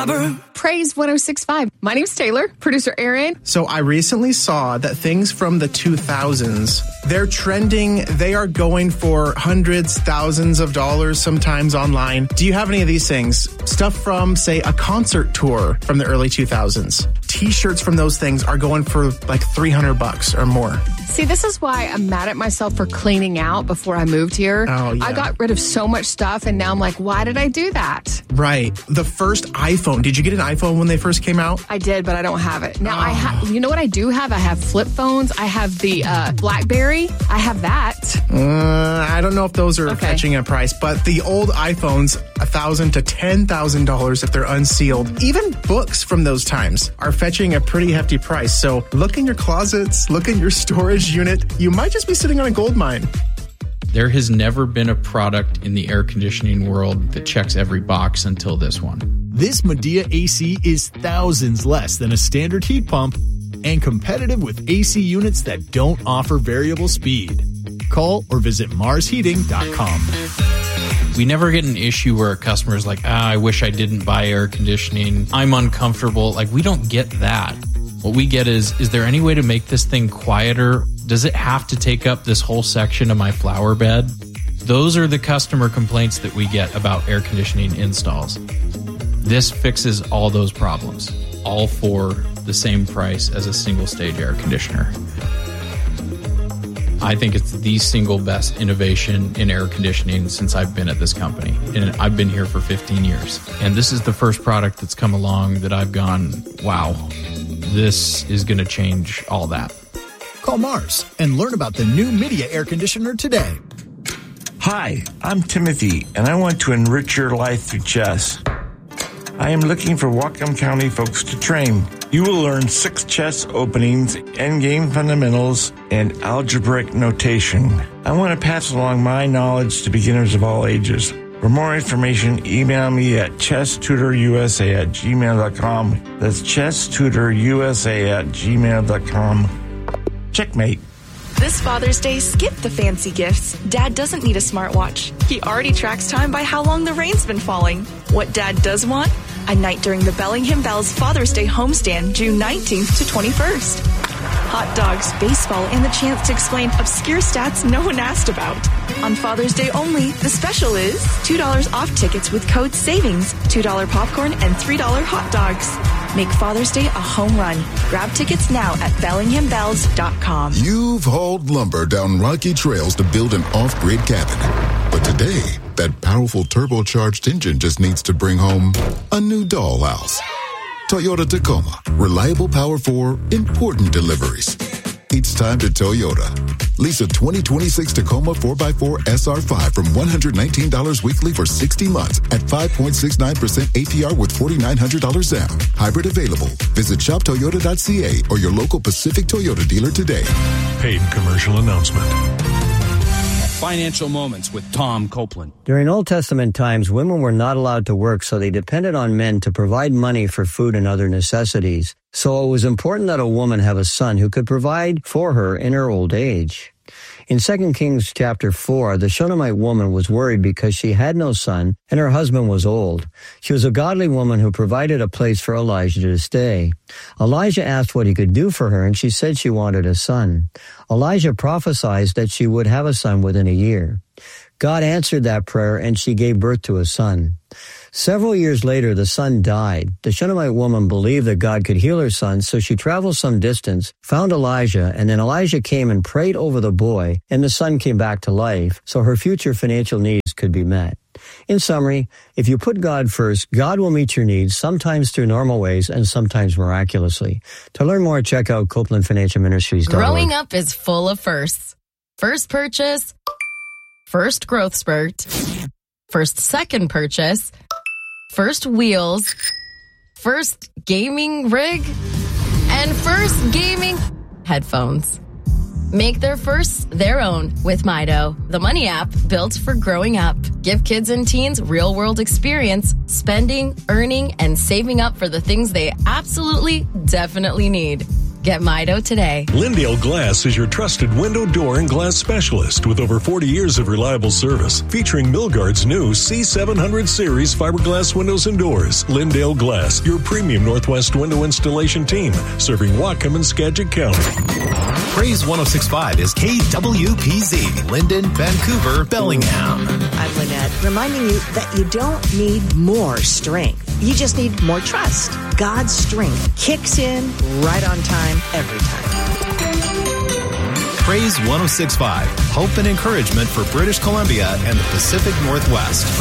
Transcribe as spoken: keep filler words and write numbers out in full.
Barber. Praise one oh six point five. My name's Taylor, producer Aaron. So I recently saw that things from the two thousands, they're trending. They are going for hundreds, thousands of dollars sometimes online. Do you have any of these things? Stuff from, say, a concert tour from the early two thousands. T-shirts from those things are going for like three hundred bucks or more. See, this is why I'm mad at myself for cleaning out before I moved here. Oh, yeah. I got rid of so much stuff, and now I'm like, why did I do that? Right. The first iPhone. Did you get an iPhone when they first came out? I did, but I don't have it. Now, oh. I have, you know what I do have? I have flip phones. I have the uh, BlackBerry. I have that. Uh, I don't know if those are okay. fetching a price, but the old iPhones, one thousand dollars to ten thousand dollars if they're unsealed. Even books from those times are fetching a pretty hefty price. So look in your closets, look in your storage unit. You might just be sitting on a gold mine. There has never been a product in the air conditioning world that checks every box until this one. This Midea A C is thousands less than a standard heat pump and competitive with A C units that don't offer variable speed. Call or visit mars heating dot com. We never get an issue where a customer is like, ah, I wish I didn't buy air conditioning. I'm uncomfortable. Like, we don't get that. What we get is, is there any way to make this thing quieter? Does it have to take up this whole section of my flower bed? Those are the customer complaints that we get about air conditioning installs. This fixes all those problems, all for the same price as a single stage air conditioner. I think it's the single best innovation in air conditioning since I've been at this company. And I've been here for fifteen years. And this is the first product that's come along that I've gone, wow, this is going to change all that. Call Mars and learn about the new Midea air conditioner today. Hi, I'm Timothy, and I want to enrich your life through chess. I am looking for Whatcom County folks to train. You will learn six chess openings, endgame fundamentals, and algebraic notation. I want to pass along my knowledge to beginners of all ages. For more information, email me at chess tutor u s a at gmail dot com. That's chess tutor u s a at gmail dot com. Checkmate. This Father's Day, skip the fancy gifts. Dad doesn't need a smartwatch. He already tracks time by how long the rain's been falling. What Dad does want? A night during the Bellingham Bells Father's Day homestand, June nineteenth to twenty-first. Hot dogs, baseball, and the chance to explain obscure stats no one asked about. On Father's Day only, the special is two dollars off tickets with code SAVINGS, two dollars popcorn, and three dollars hot dogs. Make Father's Day a home run. Grab tickets now at bellingham bells dot com. You've hauled lumber down rocky trails to build an off-grid cabin. But today, that powerful turbocharged engine just needs to bring home a new dollhouse. Toyota Tacoma. Reliable power for important deliveries. It's time to Toyota. Lease a twenty twenty-six Tacoma four by four S R five from one hundred nineteen dollars weekly for sixty months at five point six nine percent A P R with four thousand nine hundred dollars down. Hybrid available. Visit shop toyota dot c a or your local Pacific Toyota dealer today. Paid commercial announcement. Financial Moments with Tom Copeland. During Old Testament times, women were not allowed to work, so they depended on men to provide money for food and other necessities. So it was important that a woman have a son who could provide for her in her old age. In Second Kings chapter four, the Shunammite woman was worried because she had no son and her husband was old. She was a godly woman who provided a place for Elijah to stay. Elijah asked what he could do for her, and she said she wanted a son. Elijah prophesied that she would have a son within a year. God answered that prayer, and she gave birth to a son. Several years later, the son died. The Shunammite woman believed that God could heal her son, so she traveled some distance, found Elijah, and then Elijah came and prayed over the boy, and the son came back to life, so her future financial needs could be met. In summary, if you put God first, God will meet your needs, sometimes through normal ways and sometimes miraculously. To learn more, check out Copeland Financial Ministries dot org. Growing up is full of firsts. First purchase, first growth spurt, first second purchase, first wheels, first gaming rig, and first gaming headphones. Make their firsts their own with Mido, the money app built for growing up. Give kids and teens real-world experience, spending, earning, and saving up for the things they absolutely, definitely need. Get Mido today. Lindale Glass is your trusted window, door, and glass specialist with over forty years of reliable service. Featuring Milgard's new C seven hundred series fiberglass windows and doors. Lindale Glass, your premium Northwest window installation team, serving Whatcom and Skagit County. Praise one oh six point five is K W P Z, Linden, Vancouver, Bellingham. I'm Lynette, reminding you that you don't need more strength. You just need more trust. God's strength kicks in right on time, every time. Praise one oh six point five, hope and encouragement for British Columbia and the Pacific Northwest.